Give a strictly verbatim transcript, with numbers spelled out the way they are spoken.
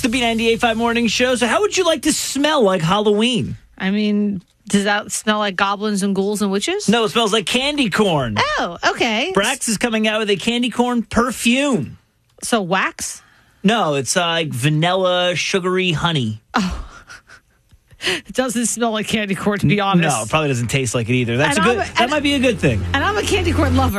It's the B ninety-eight point five Morning Show. So how would you like to smell like Halloween? I mean, does that smell like goblins and ghouls and witches? No, it smells like candy corn. Oh, okay. Brax is coming out with a candy corn perfume. So wax? No, it's uh, like vanilla, sugary honey. Oh. It doesn't smell like candy corn, to be honest. No, it probably doesn't taste like it either. That's And a good. I'm a- that might be a good thing. And I'm a candy corn lover.